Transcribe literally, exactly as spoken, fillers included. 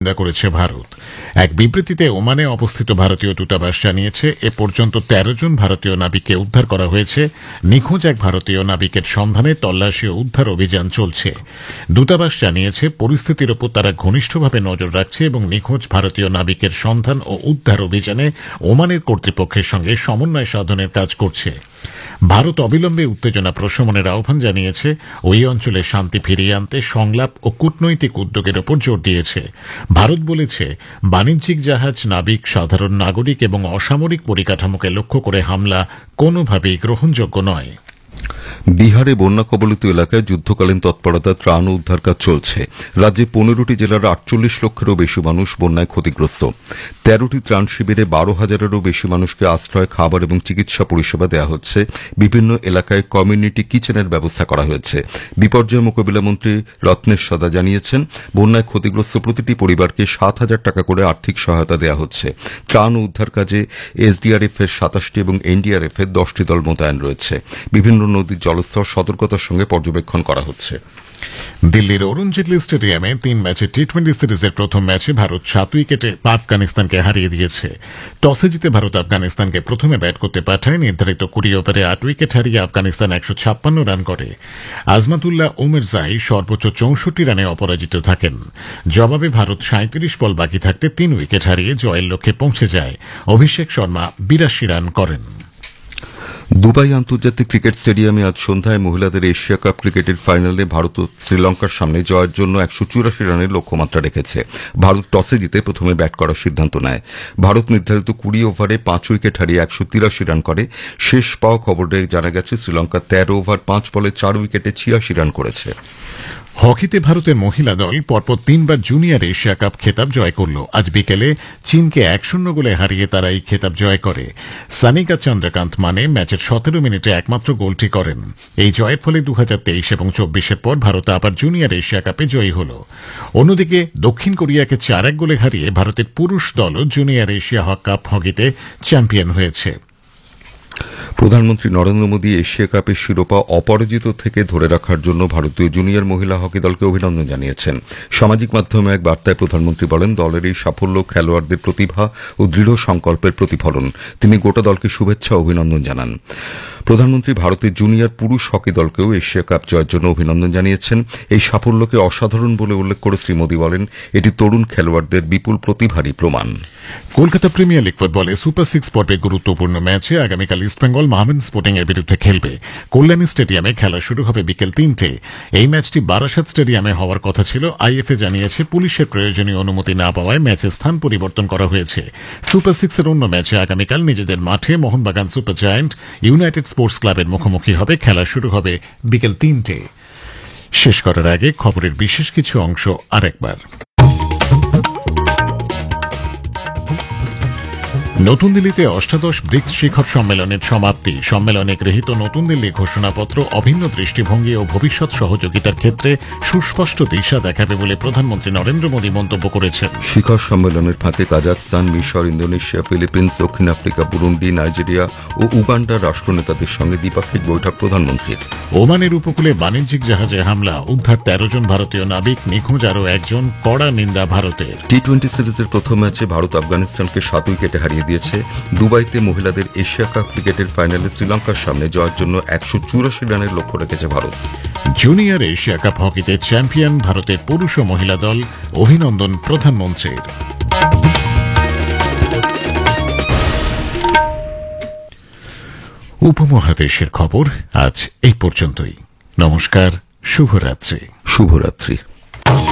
নিন্দা করেছে ভারত। এক বিবৃতিতে ওমানে অবস্থিত ভারতীয় দূতাবাস জানিয়েছে এ পর্যন্ত তেরো জন ভারতীয় নাবিককে উদ্ধার করা হয়েছে। নিখোঁজ এক ভারতীয় নাবিকের সন্ধানে তল্লাশি ও উদ্ধার অভিযান চলছে। দূতাবাস জানিয়েছে পরিস্থিতির ওপর তারা ঘনিষ্ঠভাবে নজর রাখছে এবং নিখোঁজ ভারতীয় নাবিকের সন্ধান ও উদ্ধার অভিযানে ওমানের কর্তৃপক্ষের সঙ্গে সমন্বয় সাধনের কাজ করছে। ভারত অবিলম্বে উত্তেজনা প্রশমনের আহ্বান জানিয়েছে। ওই অঞ্চলে শান্তি ফিরিয়ে আনতে সংলাপ ও কূটনৈতিক উদ্যোগের ওপর জোর দিয়েছে। ভারত বলেছে বাণিজ্যিক জাহাজ, নাবিক, সাধারণ নাগরিক এবং অসামরিক পরিকাঠামোকে লক্ষ্য করে হামলা কোনোভাবেই গ্রহণযোগ্য নয়। বিহারে বন্যা কবলিত এলাকায় যুদ্ধকালীন তৎপরতা ত্রাণ ও উদ্ধার কাজ চলছে। রাজ্যে পনেরোটি জেলার আটচল্লিশ লক্ষেরও বেশি মানুষ বন্যায় ক্ষতিগ্রস্ত। তেরোটি ত্রাণ শিবিরে বারো হাজারেরও বেশি মানুষকে আশ্রয়, খাবার এবং চিকিৎসা পরিষেবা দেওয়া হচ্ছে। বিভিন্ন এলাকায় কমিউনিটি কিচেনের ব্যবস্থা করা হয়েছে। বিপর্যয় মোকাবিলা মন্ত্রী রত্নেশ সদা জানিয়েছেন বন্যায় ক্ষতিগ্রস্ত প্রতিটি পরিবারকে সাত হাজার টাকা করে আর্থিক সহায়তা দেওয়া হচ্ছে। ত্রাণ ও উদ্ধার কাজে এসডিআরএফ এর সাতাশটি এবং এনডিআরএফ এর দশটি দল মোতায়েন রয়েছে। বিভিন্ন নদীর জলস্তর সতর্কতার সঙ্গে পর্যবেক্ষণ করা হচ্ছে। দিল্লির অরুণ জেটলি স্টেডিয়ামে তিন ম্যাচের টি টোয়েন্টি সিরিজের প্রথম ম্যাচে ভারত সাত উইকেটে আফগানিস্তানকে হারিয়ে দিয়েছে। টসে জিতে ভারত আফগানিস্তানকে প্রথমে ব্যাট করতে পাঠায়। নির্ধারিত কুড়ি ওভারে আট উইকেট হারিয়ে আফগানিস্তান একশো ছাপ্পান্ন রান করে। আজমাতুল্লাহ ওমরজাই সর্বোচ্চ চৌষট্টি রানে অপরাজিত থাকেন। জবাবে ভারত সাঁত্রিশ বল বাকি থাকতে তিন উইকেট হারিয়ে জয়ের লক্ষ্যে পৌঁছে যায়। অভিষেক শর্মা বিরাশি রান করেন। দুবাই আন্তর্জাতিক ক্রিকেট স্টেডিয়ামে আজ সন্ধ্যায় মহিলাদের এশিয়া কাপ ক্রিকেটের ফাইনালে ভারত ও শ্রীলঙ্কার সামনে জয়ের জন্য একশো চুরাশি রানের লক্ষ্যমাত্রা রেখেছে। ভারত টসে জিতে প্রথমে ব্যাট করার সিদ্ধান্ত নেয়। ভারত নির্ধারিত কুড়ি ওভারে পাঁচ উইকেট হারিয়ে একশো তিরাশি রান করে। শেষ পাওয়া খবরে জানা গেছে শ্রীলঙ্কা তেরো ওভার পাঁচ বলে চার উইকেটে ছিয়াশি রান করেছে। হকিতে ভারতের মহিলা দল পরপর তিনবার জুনিয়র এশিয়া কাপ খেতাব জয় করল। আজ বিকেলে চীনকে এক শূন্য গোলে হারিয়ে তারা এই খেতাব জয় করে। সানিকা চন্দ্রকান্ত মানে ম্যাচের সতেরো মিনিটে একমাত্র গোলটি করেন। এই জয়ের ফলে দু হাজার তেইশ এবং চব্বিশের পর ভারত আবার জুনিয়র এশিয়া কাপে জয়ী হল। অন্যদিকে দক্ষিণ কোরিয়াকে চার এক গোলে হারিয়ে ভারতের পুরুষ দলও জুনিয়র এশিয়া কাপ হকিতে চ্যাম্পিয়ন হয়েছে। প্রধানমন্ত্রী নরেন্দ্র মোদী এশিয়া কাপের শিরোপা অপরাজিত থেকে ধরে রাখার জন্য ভারতীয় জুনিয়র মহিলা হকি দলকে অভিনন্দন জানিয়েছেন। সামাজিক মাধ্যমে এক বার্তায় প্রধানমন্ত্রী বলেন দলের এই সাফল্য খেলোয়াড়দের প্রতিভা ও দৃঢ় সংকল্পের প্রতিফলন। তিনি গোটা দলকে শুভেচ্ছা ও অভিনন্দন জানান। প্রধানমন্ত্রী ভারতের জুনিয়র পুরুষ হকি দলকেও এশিয়া কাপ জয়ের জন্য অভিনন্দন জানিয়েছেন। এই সাফল্যকে অসাধারণ বলে উল্লেখ করে শ্রী মোদী বলেন এটি তরুণ খেলোয়াড়দের বিপুল প্রতিভারই প্রমাণ। কলকাতা প্রিমিয়ার লিগ ফুটবলে সুপার সিক্স পর্বে গুরুত্বপূর্ণ ম্যাচে আগামীকাল ইস্টবেঙ্গল মাহমেন স্পোর্টিং এর বিরুদ্ধে খেলবে। কল্যাণী স্টেডিয়ামে খেলা শুরু হবে বিকেল তিনটে। এই ম্যাচটি বারাসাত স্টেডিয়ামে হওয়ার কথা ছিল। আইএফএ জানিয়েছে পুলিশের প্রয়োজনীয় অনুমতি না পাওয়ায় ম্যাচের স্থান পরিবর্তন করা হয়েছে। সুপার সিক্সের অন্য ম্যাচে আগামীকাল নিজেদের মাঠে Mohun Bagan super giant United sports ক্লাবের মুখোমুখি হবে। খেলা শুরু হবে বিকেল তিনটে। শেষ করার আগে খবরের বিশেষ কিছু অংশ আরেকবার। নতুন দিল্লিতে অষ্টাদশ ব্রিক্স শিখর সম্মেলনের সমাপ্তি। সম্মেলনে গৃহীত নতুন দিল্লি ঘোষণাপত্র অভিন্ন দৃষ্টিভঙ্গি ও ভবিষ্যৎ সহযোগিতার ক্ষেত্রে সুস্পষ্ট দিশা দেখাবে বলে প্রধানমন্ত্রী নরেন্দ্র মোদী মন্তব্য করেছেন। শিখর সম্মেলনের ফাঁকে কাজাখস্তান, মিশর, ইন্দোনেশিয়া, ফিলিপিন্স, দক্ষিণ আফ্রিকা, বুরুন্ডি, নাইজেরিয়া ও উগান্ডার রাষ্ট্রনেতাদের সঙ্গে দ্বিপাক্ষিক বৈঠক প্রধানমন্ত্রীর। ওমানের উপকূলে বাণিজ্যিক জাহাজে হামলা, উদ্ধার তেরো জন ভারতীয় নাবিক, নিখোঁজ আরও একজন, কড়া নিন্দা ভারতের। টি টোয়েন্টি সিরিজের প্রথম ম্যাচে ভারত আফগানিস্তানকে সাত উইকেটে হারিয়ে দিয়েছে। দুবাইতে মহিলাদের এশিয়া কাপ ক্রিকেটের ফাইনালে শ্রীলঙ্কার সামনে জয়ের জন্য একশো চুরাশি রানের লক্ষ্য রেখেছে Bharat. Junior Asia cup হকিতে champion ভারতের পুরুষ ও মহিলা দল। অভিনন্দন প্রধানমন্ত্রীর। উপমহাদেশের খবর আজ এই পর্যন্তই। নমস্কার, শুভরাত্রি। শুভরাত্রি।